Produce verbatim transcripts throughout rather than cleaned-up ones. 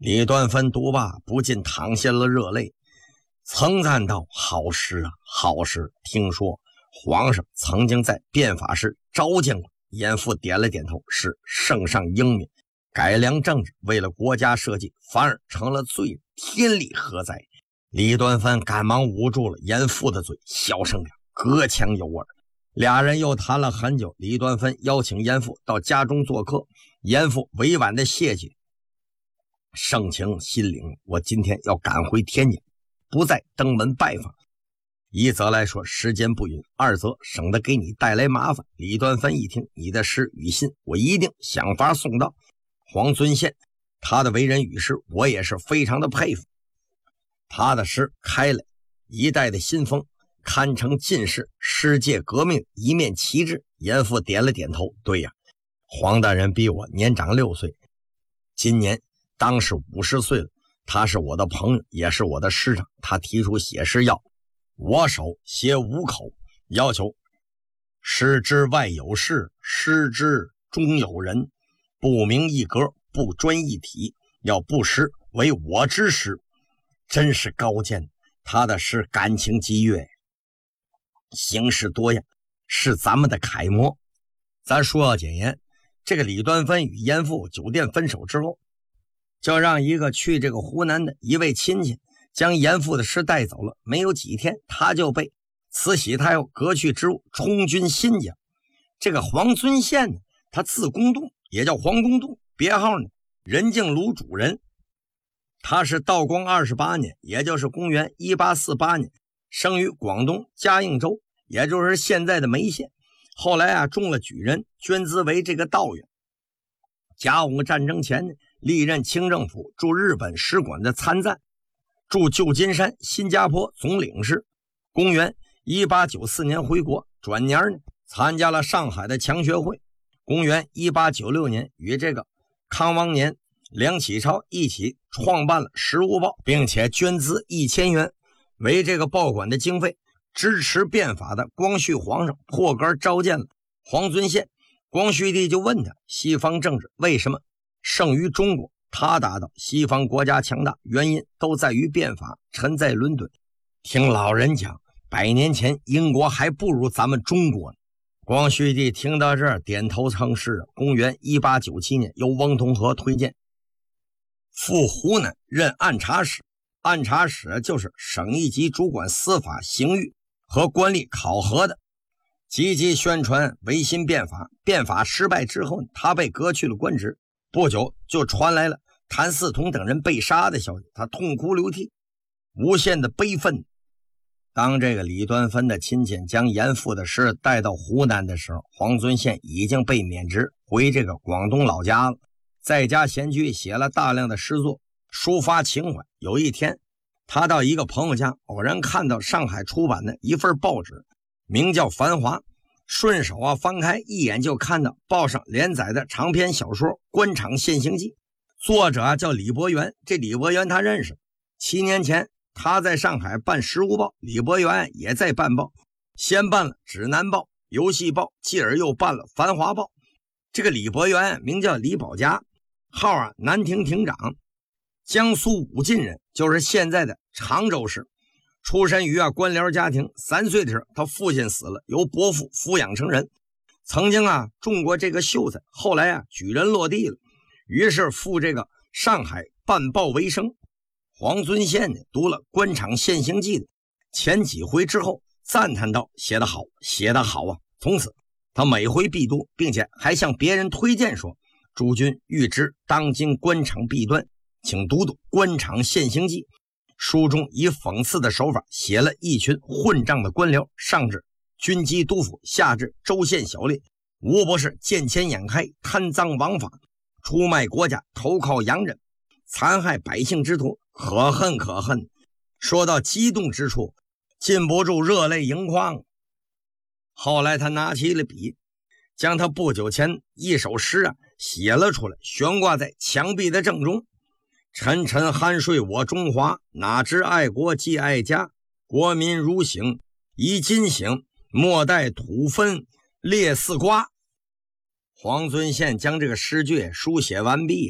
李端芬读罢，不禁淌下了热泪，曾赞道：“好诗啊，好诗！听说皇上曾经在变法时召见过。”严复点了点头：“是，圣上英明，改良政治，为了国家社稷，反而成了罪人，天理何在？”李端芬赶忙捂住了严复的嘴，小声点，隔墙有耳。俩人又谈了很久。李端芬邀请严复到家中做客，严复委婉的谢绝：“盛情心领，我今天要赶回天津，不再登门拜访。一则来说时间不允，二则省得给你带来麻烦。”李端芬一听，你的诗与信我一定想法送到。黄遵宪他的为人与事，我也是非常的佩服。他的诗开了一代的新风，堪称进士世界革命一面旗帜。严复点了点头：“对呀，黄大人比我年长六岁，今年当是五十岁了。他是我的朋友，也是我的师长。他提出写诗要我手写五口，要求诗之外有事，诗之中有人，不明一格，不专一体，要不诗为我之诗。真是高见。他的诗感情激越，形式多样，是咱们的楷模。”咱说要简言，这个李端芬与严复酒店分手之后，就让一个去这个湖南的一位亲戚将严复的诗带走了。没有几天，他就被慈禧太后革去职务，充军新疆。这个黄遵宪呢，他字公度，也叫黄公度，别号呢任敬庐主人。他是道光二十八年，也就是公元一八四八年，生于广东嘉应州，也就是现在的梅县。后来啊，中了举人，捐资为这个道员。甲午战争前呢，历任清政府驻日本使馆的参赞，驻旧金山、新加坡总领事。公元一八九四年回国，转年呢参加了上海的强学会。公元一八九六年与这个康王年、梁启超一起创办了《时务报》，并且捐资一千元为这个报馆的经费。支持变法的光绪皇上破格召见了黄遵宪。光绪帝就问他，西方政治为什么胜于中国？他答道，西方国家强大，原因都在于变法。臣在伦敦听老人讲，百年前英国还不如咱们中国呢。光绪帝听到这儿点头称是。公元一八九七年，由翁同龢推荐赴湖南任按察使。按察使就是省一级主管司法、刑狱和官吏考核的，积极宣传维新变法。变法失败之后，他被革去了官职。不久就传来了谭嗣同等人被杀的消息，他痛哭流涕，无限的悲愤。当这个李端芬的亲戚将严复的诗带到湖南的时候，黄遵宪已经被免职回这个广东老家了，在家闲居，写了大量的诗作，抒发情怀。有一天，他到一个朋友家，偶然看到上海出版的一份报纸，名叫《繁华》，顺手啊翻开，一眼就看到报上连载的长篇小说《官场现形记》，作者啊叫李伯元。这李伯元他认识，七年前他在上海办《时务报》，李伯元也在办报，先办了《指南报》《游戏报》，继而又办了《繁华报》。这个李伯元名叫李保家，号啊南亭亭长，江苏武进人，就是现在的常州市。出身于啊官僚家庭，三岁的时候他父亲死了，由伯父抚养成人。曾经啊种过这个秀才，后来啊举人落地了，于是赴这个上海办报为生。黄遵宪呢读了《官场现形记》的前几回之后，赞叹道：“写得好，写得好啊！”从此他每回必读，并且还向别人推荐说：“诸君欲知当今官场弊端，请读读《官场现形记》。”书中以讽刺的手法写了一群混账的官僚，上至军机督府，下至州县小吏，无不是见钱眼开，贪赃枉法，出卖国家，投靠洋人，残害百姓之徒，可恨可恨。说到激动之处，禁不住热泪盈眶。后来他拿起了笔，将他不久前一首诗啊写了出来，悬挂在墙壁的正中。沉沉酣睡我中华，哪知爱国即爱家。国民如醒宜今醒，莫待土分裂四瓜。黄遵宪将这个诗句书写完毕，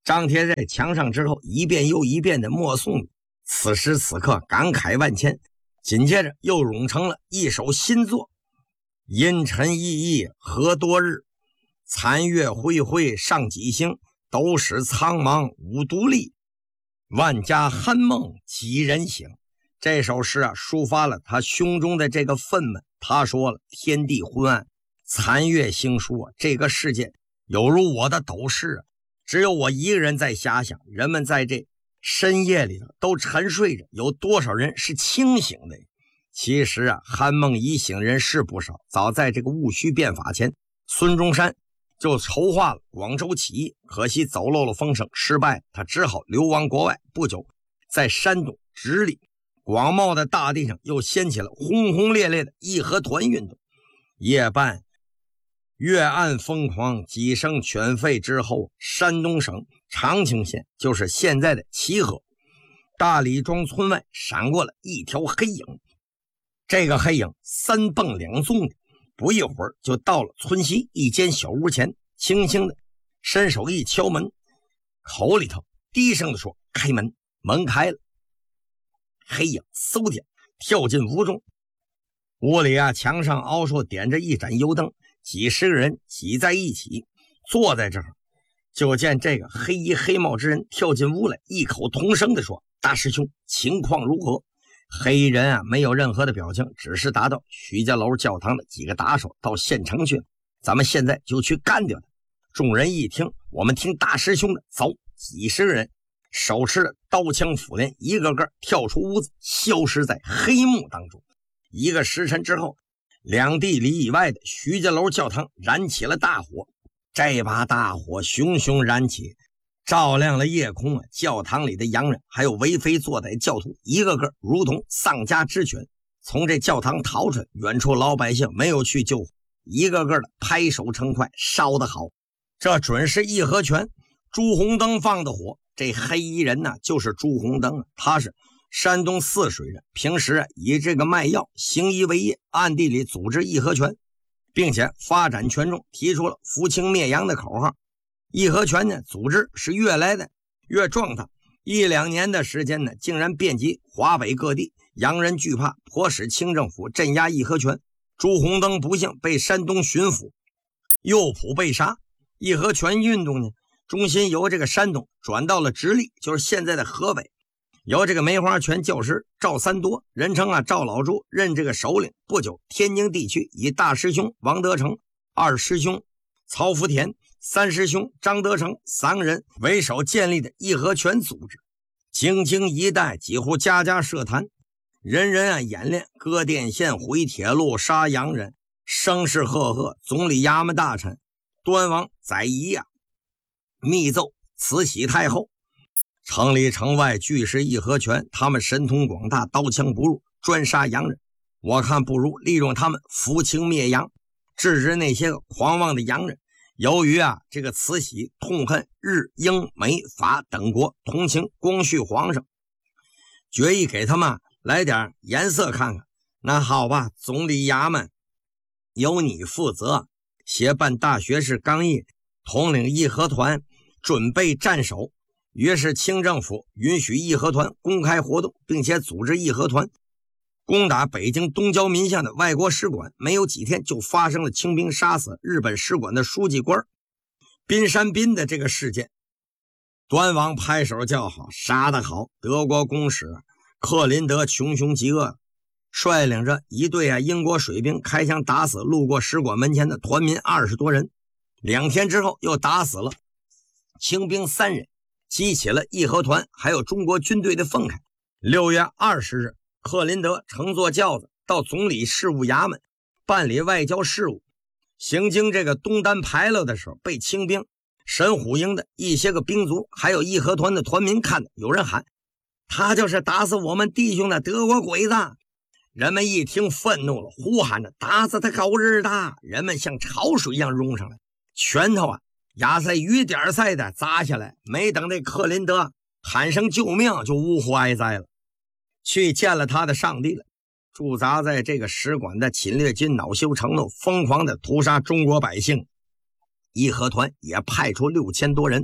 张贴在墙上之后，一遍又一遍的默诵，此时此刻感慨万千。紧接着又咏成了一首新作：阴沉熠熠何多日，残月恢恢上几星，斗使苍茫无独立，万家酣梦几人醒。这首诗啊，抒发了他胸中的这个愤懑。他说了，天地昏暗，残月星疏啊，这个世界有如我的斗室啊，只有我一个人在遐想，人们在这深夜里头都沉睡着，有多少人是清醒的？其实啊，酣梦已醒人是不少。早在这个戊戌变法前，孙中山就筹划了广州起义，可惜走漏了风声，失败，他只好流亡国外。不久，在山东直隶广袤的大地上又掀起了轰轰烈烈的义和团运动。夜半月暗疯狂，几声犬吠之后，山东省长清县，就是现在的齐河大李庄村外闪过了一条黑影。这个黑影三蹦两纵的，不一会儿就到了村西一间小屋前，轻轻的伸手一敲门，口里头低声的说：“开门。”门开了，黑影嗖点跳进屋中。屋里啊，墙上凹处点着一盏油灯，几十个人挤在一起坐在这儿。就见这个黑衣黑帽之人跳进屋来，异口同声地说：“大师兄，情况如何？”黑衣人啊，没有任何的表情，只是答道：“徐家楼教堂的几个打手到县城去了，咱们现在就去干掉他。”众人一听，我们听大师兄的，走！几十个人手持着刀枪斧镰，一个个跳出屋子，消失在黑幕当中。一个时辰之后，两地里以外的徐家楼教堂燃起了大火。这把大火熊熊燃起，照亮了夜空啊！教堂里的洋人还有为非作歹教徒，一个个如同丧家之犬，从这教堂逃出来。远处老百姓没有去救火，一个个的拍手称快，烧得好。这准是义和拳朱红灯放的火。这黑衣人呢，就是朱红灯啊，他是山东泗水人，平时啊以这个卖药行医为业，暗地里组织义和拳，并且发展权重，提出了扶清灭洋的口号。义和拳呢，组织是越来的越壮大，一两年的时间呢，竟然遍及华北各地，洋人惧怕，迫使清政府镇压义和拳。朱红灯不幸被山东巡抚右普被杀。义和拳运动呢，中心由这个山东转到了直隶，就是现在的河北，由这个梅花拳教师赵三多，人称啊赵老朱，任这个首领。不久，天津地区以大师兄王德成、二师兄曹福田、三师兄张德成三个人为首建立的义和拳组织，京津一带几乎家家设坛，人人啊演练割电线、毁铁路、杀洋人，声势赫赫。总理衙门大臣端王载仪啊密奏慈禧太后，城里城外俱是义和拳，他们神通广大，刀枪不入，专杀洋人。我看不如利用他们扶清灭洋，制止那些个狂妄的洋人。由于啊这个慈禧痛恨日英美法等国，同情光绪皇上，决意给他们来点颜色看看。那好吧，总理衙门由你负责，协办大学士纲议，统领义和团，准备战守。于是清政府允许义和团公开活动，并且组织义和团攻打北京东郊民巷的外国使馆。没有几天就发生了清兵杀死日本使馆的书记官滨山彬的这个事件。端王拍手叫好，杀得好！德国公使克林德穷凶极恶，率领着一队啊英国水兵开枪打死路过使馆门前的团民二十多人。两天之后又打死了清兵三人，激起了义和团还有中国军队的愤慨。六月二十日，克林德乘坐轿子到总理事务衙门办理外交事务，行经这个东单牌楼的时候，被清兵神虎营的一些个兵卒还有义和团的团民看到，有人喊：“他就是打死我们弟兄的德国鬼子！”人们一听愤怒了，呼喊着：“打死他狗日的！”人们像潮水一样涌上来，拳头啊压在雨点赛的砸下来。没等这克林德喊声救命，就呜呼哀哉了，去见了他的上帝了。驻扎在这个使馆的侵略军恼羞成怒，疯狂的屠杀中国百姓。义和团也派出六千多人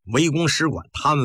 围攻使馆他们